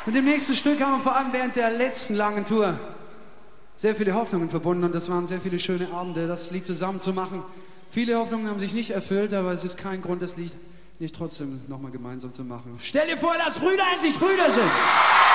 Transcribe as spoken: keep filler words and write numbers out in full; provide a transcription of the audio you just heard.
Mit dem nächsten Stück haben wir vor allem während der letzten langen Tour sehr viele Hoffnungen verbunden und das waren sehr viele schöne Abende, das Lied zusammen zu machen. Viele Hoffnungen haben sich nicht erfüllt, aber es ist kein Grund, das Lied nicht trotzdem nochmal gemeinsam zu machen. Stell dir vor, dass Brüder endlich Brüder sind!